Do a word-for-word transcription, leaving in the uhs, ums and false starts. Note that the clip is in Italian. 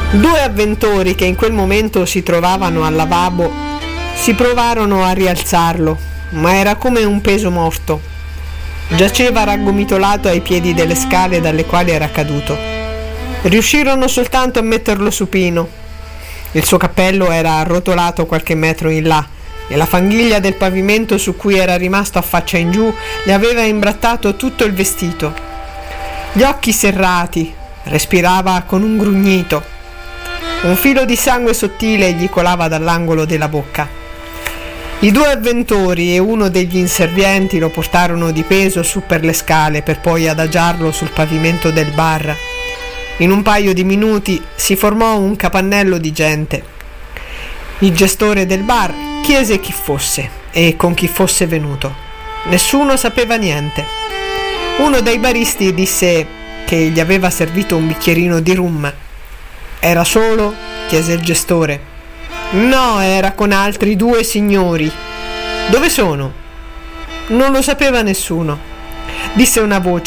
Due avventori che in quel momento si trovavano al lavabo si provarono a rialzarlo, ma era come un peso morto. Giaceva raggomitolato ai piedi delle scale dalle quali era caduto. Riuscirono soltanto a metterlo supino. Il suo cappello era arrotolato qualche metro in là e la fanghiglia del pavimento su cui era rimasto a faccia in giù le aveva imbrattato tutto il vestito. Gli occhi serrati, respirava con un grugnito. Un filo di sangue sottile gli colava dall'angolo della bocca. I due avventori e uno degli inservienti lo portarono di peso su per le scale per poi adagiarlo sul pavimento del bar. In un paio di minuti si formò un capannello di gente. Il gestore del bar chiese chi fosse e con chi fosse venuto. Nessuno sapeva niente. Uno dei baristi disse che gli aveva servito un bicchierino di rum. Era solo? Chiese il gestore. No, era con altri due signori. Dove sono? Non lo sapeva nessuno. Disse una voce.